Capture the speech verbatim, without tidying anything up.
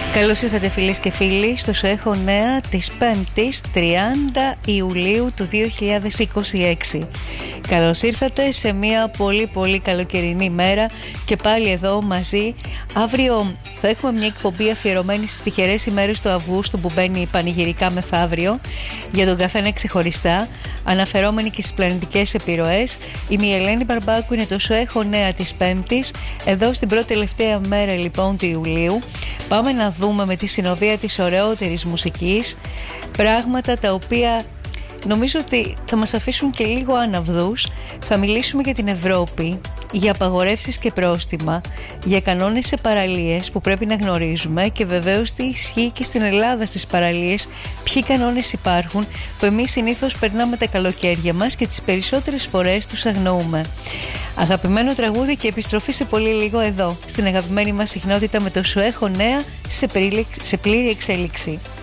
Καλώς ήρθατε φίλες και φίλοι στο Σου Έχω Νέα της πέμπτης τριάντα Ιουλίου του δύο χιλιάδες είκοσι έξι. Καλώς ήρθατε σε μια πολύ πολύ καλοκαιρινή μέρα και πάλι εδώ μαζί. Αύριο θα έχουμε μια εκπομπή αφιερωμένη στις τυχερές ημέρες του Αυγούστου που μπαίνει πανηγυρικά μεθαύριο, για τον καθένα ξεχωριστά, αναφερόμενοι και στις πλανητικές επιρροές. Η Μιελένη Μπαρμπάκου είναι το Σου Έχω Νέα της πέμπτης, εδώ στην πρώτη τελευταία μέρα λοιπόν του Ιουλίου. Πάμε να δούμε με τη συνοδεία της ωραιότερης μουσικής πράγματα τα οποία νομίζω ότι θα μας αφήσουν και λίγο άναυδους. Θα μιλήσουμε για την Ευρώπη, για απαγορεύσεις και πρόστιμα, για κανόνες σε παραλίες που πρέπει να γνωρίζουμε και βεβαίως τι ισχύει και στην Ελλάδα στις παραλίες, ποιοι κανόνες υπάρχουν που εμείς συνήθως περνάμε τα καλοκαίρια μας και τις περισσότερες φορές τους αγνοούμε. Αγαπημένο τραγούδι και επιστροφή σε πολύ λίγο εδώ, στην αγαπημένη μας συχνότητα με το Σου Έχω Νέα σε πλήρη εξέλιξη.